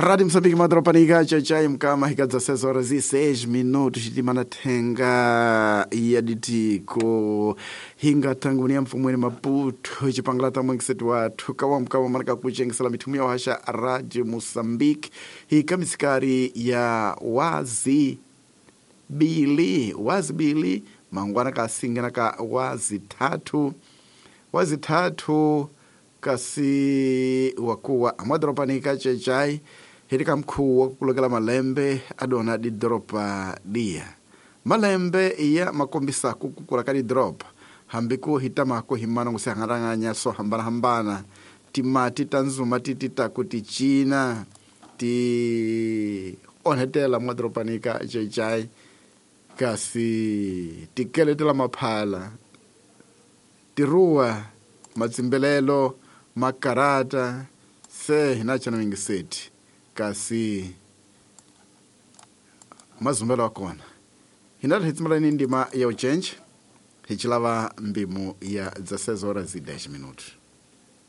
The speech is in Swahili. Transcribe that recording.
Rádio Moçambique Madropaniga, Chai Mkama, hika 16 horas e 6 minutos de manatenga yaditi ko hinga tangu ni mfumweni Maputo ichipanglata mwengisetu watu kawamkawa manaka kuchengisala mitumia wahasha Radio Moçambique hika misikari ya wazi bili mangwana kasinga naka wazi tatu kasi wakuwa amadropanika chai hirika mkuu wa kulogela malembe adona di dropa dia malembe iya makombisa kukula kadi drop hambiku hitama ko himano ngusangaranganya so hambana timati tanzuma titita kuti China ti onhetela madropanika chai kasi tikeletela maphala tirua matsimbelelo makarata se hinachana mingiseti kasi mazumbelo akona hinata hitsimala nindima ya uchenje hichilava mbimu ya 16 horas e 10 minutos.